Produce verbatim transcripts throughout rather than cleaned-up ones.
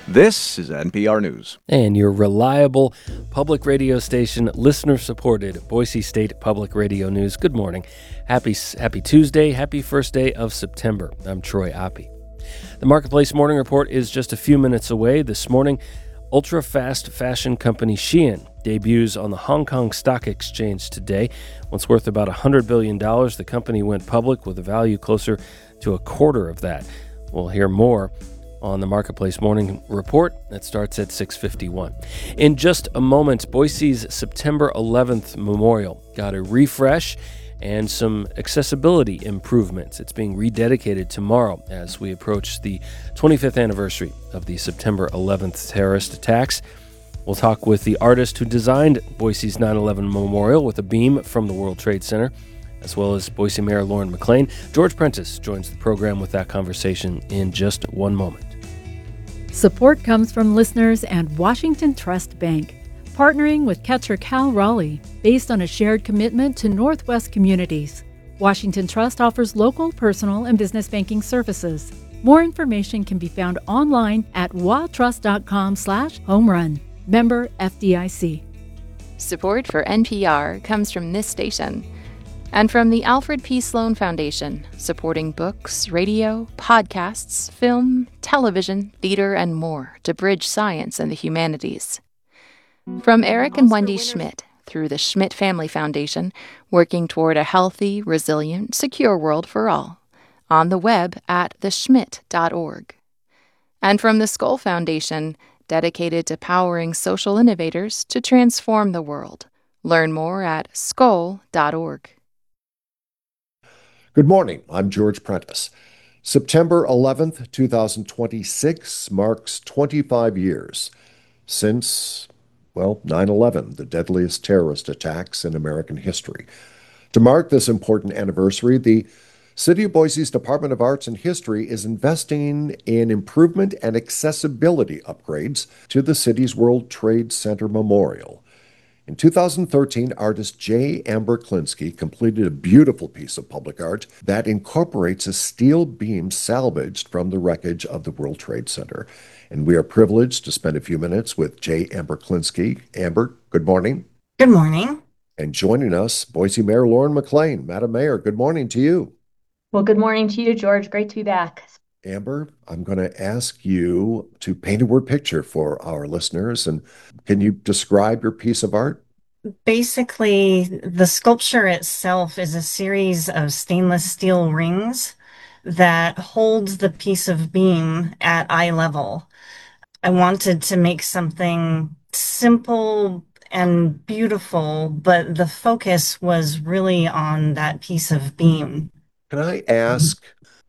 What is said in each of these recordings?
This is N P R News. And your reliable public radio station, listener-supported Boise State Public Radio News. Good morning. Happy Happy Tuesday. Happy first day of September. I'm Troy Oppie. The Marketplace Morning Report is just a few minutes away. This morning, ultra-fast fashion company Shein debuts on the Hong Kong Stock Exchange today. Once worth about one hundred billion dollars, the company went public with a value closer to a quarter of that. We'll hear more on the Marketplace Morning Report that starts at six fifty-one. In just a moment, Boise's September eleventh Memorial got a refresh and some accessibility improvements. It's being rededicated tomorrow as we approach the twenty-fifth anniversary of the September eleventh terrorist attacks. We'll talk with the artist who designed Boise's nine eleven Memorial with a beam from the World Trade Center, as well as Boise Mayor Lauren McLean. George Prentice joins the program with that conversation in just one moment. Support comes from listeners and Washington Trust Bank, partnering with Catcher Cal Raleigh, based on a shared commitment to Northwest communities. Washington Trust offers local, personal, and business banking services. More information can be found online at watrust.com slash home run. Member F D I C. Support for N P R comes from this station and from the Alfred P. Sloan Foundation, supporting books, radio, podcasts, film, television, theater, and more to bridge science and the humanities. From Eric and Wendy Schmidt, through the Schmidt Family Foundation, working toward a healthy, resilient, secure world for all, on the web at the schmidt dot org. And from the Skoll Foundation, dedicated to powering social innovators to transform the world. Learn more at skoll dot org. Good morning. I'm George Prentice. September eleventh, twenty twenty-six marks twenty-five years since, well, nine eleven, the deadliest terrorist attacks in American history. To mark this important anniversary, the City of Boise's Department of Arts and History is investing in improvement and accessibility upgrades to the city's World Trade Center Memorial. In two thousand thirteen, artist J. Amber Klinsky completed a beautiful piece of public art that incorporates a steel beam salvaged from the wreckage of the World Trade Center. And we are privileged to spend a few minutes with J. Amber Klinsky. Amber, good morning. Good morning. And joining us, Boise Mayor Lauren McLean. Madam Mayor, good morning to you. Well, good morning to you, George. Great to be back. Amber, I'm going to ask you to paint a word picture for our listeners. And can you describe your piece of art? Basically, the sculpture itself is a series of stainless steel rings that holds the piece of beam at eye level. I wanted to make something simple and beautiful, but the focus was really on that piece of beam. Can I ask,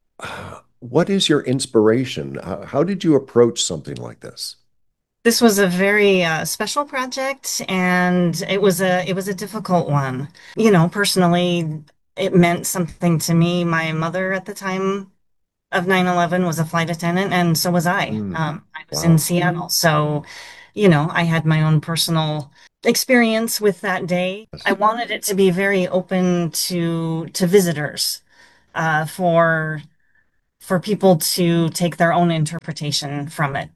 what is your inspiration? How, how did you approach something like this? This was a very uh, special project, and it was a it was a difficult one. You know, personally, it meant something to me. My mother at the time of nine eleven was a flight attendant, and so was I. Mm, Um, I was wow. in Seattle, so you know, I had my own personal experience with that day. I wanted it to be very open to to visitors, uh, for for people to take their own interpretation from it.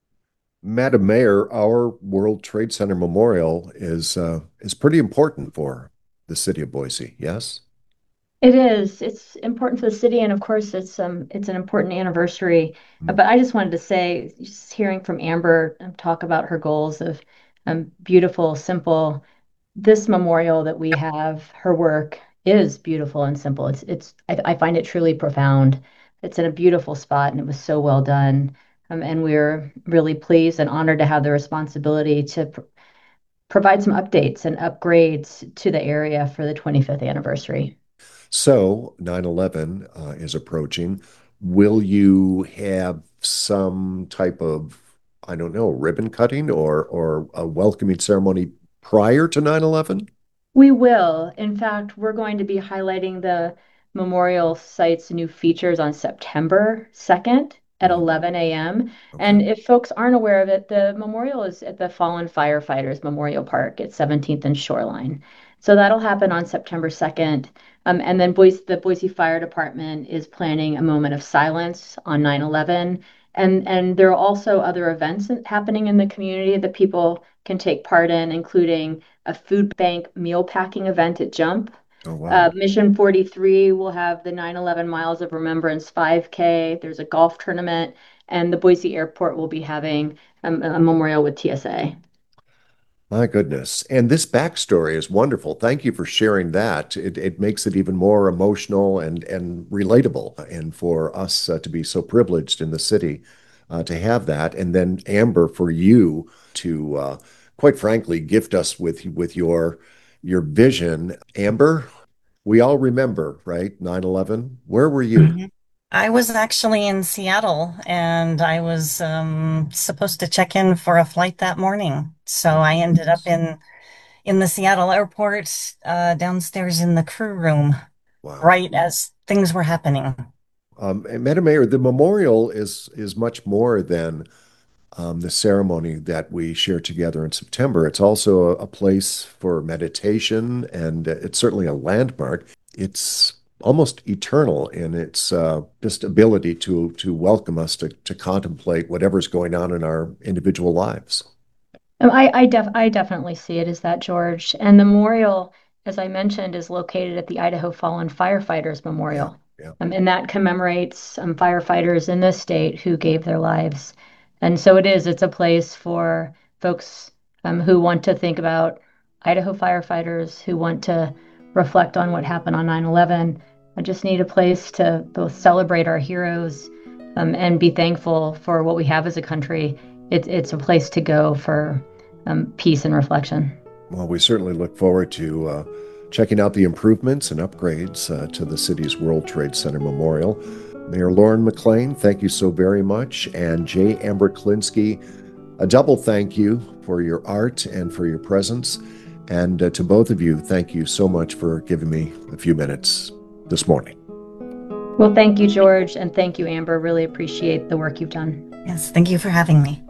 Madam Mayor, our World Trade Center Memorial is uh, is pretty important for the city of Boise, yes? It is. It's important for the city, and of course, it's um, it's an important anniversary. Mm. But I just wanted to say, just hearing from Amber um, talk about her goals of um, beautiful, simple. This memorial that we have, her work is beautiful and simple. It's it's. I, I find it truly profound. It's in a beautiful spot, and it was so well done. Um, and we're really pleased and honored to have the responsibility to pr- provide some updates and upgrades to the area for the twenty-fifth anniversary. So nine eleven uh, is approaching. Will you have some type of, I don't know, ribbon cutting or or a welcoming ceremony prior to nine eleven? We will. In fact, we're going to be highlighting the memorial site's new features on September second at Mhm. eleven a.m. Okay. And if folks aren't aware of it, the memorial is at the Fallen Firefighters Memorial Park at seventeenth and Shoreline. So that'll happen on September second. Um, and then Boise, the Boise Fire Department is planning a moment of silence on nine eleven And, and there are also other events happening in the community that people can take part in, including a food bank meal packing event at Jump. Oh, wow. Uh, Mission forty-three will have the nine eleven Miles of Remembrance five K. There's a golf tournament, and the Boise Airport will be having um, a memorial with T S A. My goodness. And this backstory is wonderful. Thank you for sharing that. It, it makes it even more emotional and, and relatable. And for us uh, to be so privileged in the city uh, to have that. And then, Amber, for you to, uh, quite frankly, gift us with, with your, your vision. Amber, we all remember, right? nine eleven. Where were you? Mhm. I was actually in Seattle and I was um, supposed to check in for a flight that morning. So I ended up in in the Seattle airport, uh, downstairs in the crew room, Wow. right as things were happening. Um, and Madam Mayor, the memorial is is much more than um, the ceremony that we share together in September. It's also a, a place for meditation, and it's certainly a landmark. It's almost eternal in its uh, just ability to to welcome us to to contemplate whatever's going on in our individual lives. Um, I I, def I definitely see it as that, George. And the memorial, as I mentioned, is located at the Idaho Fallen Firefighters Yeah, Memorial. yeah. Um, and that commemorates um, firefighters in this state who gave their lives. And so it is, it's a place for folks um, who want to think about Idaho firefighters, who want to reflect on what happened on nine eleven. I just need a place to both celebrate our heroes um, and be thankful for what we have as a country. It, it's a place to go for um, peace and reflection. Well, we certainly look forward to uh, checking out the improvements and upgrades uh, to the city's World Trade Center Memorial. Mayor Lauren McLean, thank you so very much. And J. Amber Klinsky, a double thank you for your art and for your presence. And uh, to both of you, thank you so much for giving me a few minutes this morning. Well, thank you, George, and thank you, Amber. Really appreciate the work you've done. Yes, thank you for having me.